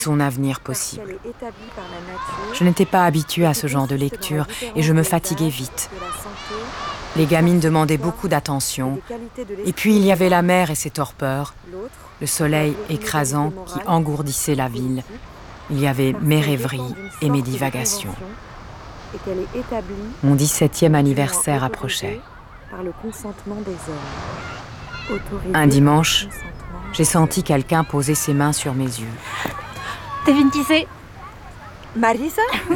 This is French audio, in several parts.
son avenir possible. Je n'étais pas habituée à ce genre de lecture et je me fatiguais vite. Les gamines demandaient beaucoup d'attention. Et puis il y avait la mer et ses torpeurs, le soleil écrasant qui engourdissait la ville. Il y avait mes rêveries et mes divagations. Mon 17e anniversaire approchait. Un dimanche, j'ai senti quelqu'un poser ses mains sur mes yeux. Devine qui c'est? Marisa? Oui.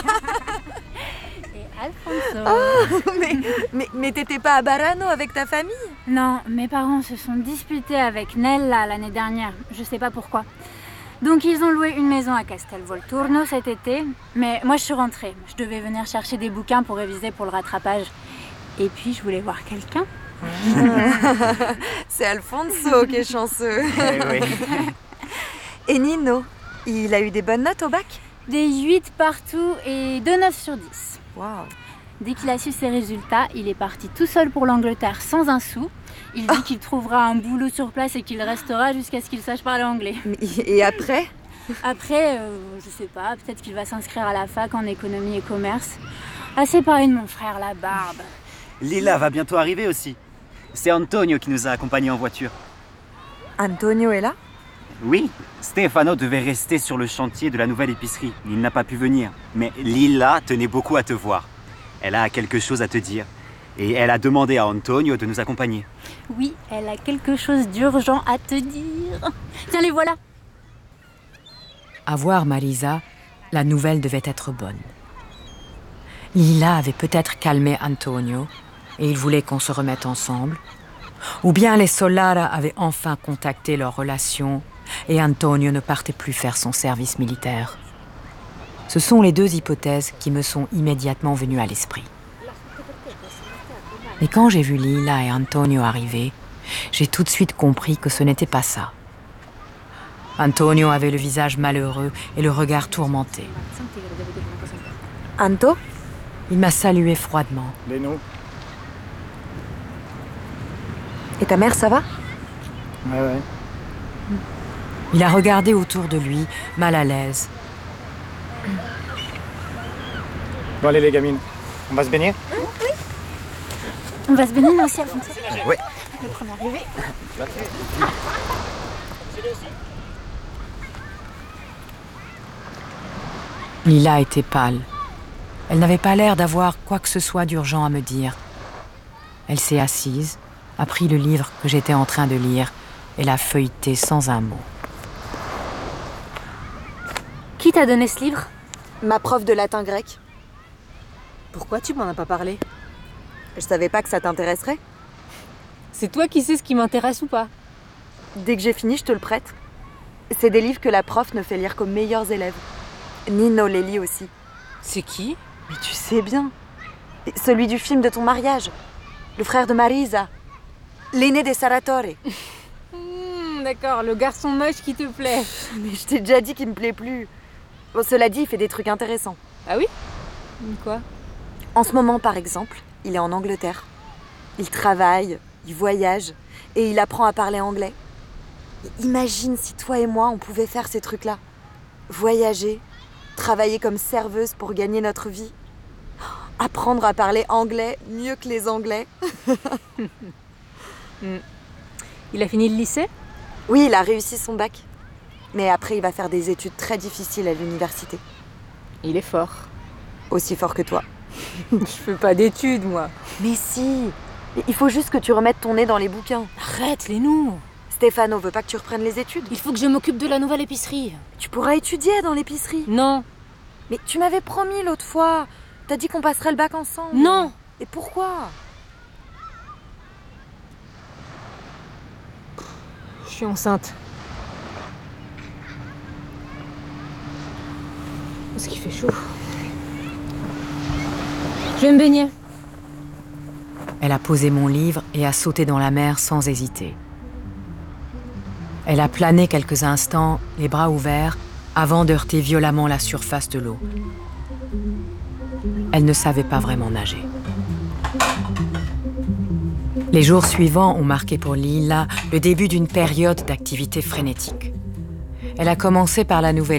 Et Alfonso. Oh, mais t'étais pas à Barano avec ta famille? Non, mes parents se sont disputés avec Nella l'année dernière. Je sais pas pourquoi. Donc ils ont loué une maison à Castelvolturno cet été. Mais moi je suis rentrée. Je devais venir chercher des bouquins pour réviser pour le rattrapage. Et puis je voulais voir quelqu'un. C'est Alfonso qui est chanceux. Oui. Et Nino, il a eu des bonnes notes au bac? Des 8 partout et 2 9 sur 10. Waouh. Dès qu'il a su ses résultats, il est parti tout seul pour l'Angleterre sans un sou. Il dit qu'il trouvera un boulot sur place et qu'il restera jusqu'à ce qu'il sache parler anglais. Et après? Après, je sais pas, peut-être qu'il va s'inscrire à la fac en économie et commerce. Assez pareil de mon frère, la barbe. Lila va bientôt arriver aussi. C'est Antonio qui nous a accompagnés en voiture. Antonio est là? Oui, Stefano devait rester sur le chantier de la nouvelle épicerie. Il n'a pas pu venir. Mais Lila tenait beaucoup à te voir. Elle a quelque chose à te dire. Et elle a demandé à Antonio de nous accompagner. Oui, elle a quelque chose d'urgent à te dire. Tiens, les voilà. À voir Marisa, la nouvelle devait être bonne. Lila avait peut-être calmé Antonio et il voulait qu'on se remette ensemble. Ou bien les Solara avaient enfin contacté leur relation et Antonio ne partait plus faire son service militaire. Ce sont les deux hypothèses qui me sont immédiatement venues à l'esprit. Mais quand j'ai vu Lila et Antonio arriver, j'ai tout de suite compris que ce n'était pas ça. Antonio avait le visage malheureux et le regard tourmenté. Anto? Il m'a salué froidement. Leno. Et ta mère, ça va? Ouais. Il a regardé autour de lui, mal à l'aise. Bon allez les gamines, on va se baigner? Oui. On va se baigner, nous aussi, Alfonso. Oui. Le premier arrivé. Lila était pâle. Elle n'avait pas l'air d'avoir quoi que ce soit d'urgent à me dire. Elle s'est assise, a pris le livre que j'étais en train de lire et l'a feuilleté sans un mot. Qui t'a donné ce livre? Ma prof de latin grec. Pourquoi tu m'en as pas parlé? Je savais pas que ça t'intéresserait. C'est toi qui sais ce qui m'intéresse ou pas? Dès que j'ai fini, je te le prête. C'est des livres que la prof ne fait lire qu'aux meilleurs élèves. Nino les lit aussi. C'est qui? Mais tu sais bien. Celui du film de ton mariage. Le frère de Marisa. L'aîné des Sarratore. D'accord, le garçon moche qui te plaît. Mais je t'ai déjà dit qu'il me plaît plus. Bon, cela dit, il fait des trucs intéressants. Ah oui? Quoi? En ce moment, par exemple, il est en Angleterre. Il travaille, il voyage et il apprend à parler anglais. Et imagine si toi et moi, on pouvait faire ces trucs-là. Voyager, travailler comme serveuse pour gagner notre vie. Apprendre à parler anglais mieux que les Anglais. Il a fini le lycée? Oui, il a réussi son bac. Mais après, il va faire des études très difficiles à l'université. Il est fort. Aussi fort que toi. Je fais pas d'études, moi. Mais si! Il faut juste que tu remettes ton nez dans les bouquins. Arrête, les nous. Stéphano veut pas que tu reprennes les études. Il faut que je m'occupe de la nouvelle épicerie. Tu pourras étudier dans l'épicerie. Non. Mais tu m'avais promis l'autre fois. T'as dit qu'on passerait le bac ensemble. Non. Et pourquoi? Je suis enceinte. Parce qu'il fait chaud. Je vais me baigner. Elle a posé mon livre et a sauté dans la mer sans hésiter. Elle a plané quelques instants, les bras ouverts, avant d'heurter violemment la surface de l'eau. Elle ne savait pas vraiment nager. Les jours suivants ont marqué pour Lila le début d'une période d'activité frénétique. Elle a commencé par la nouvelle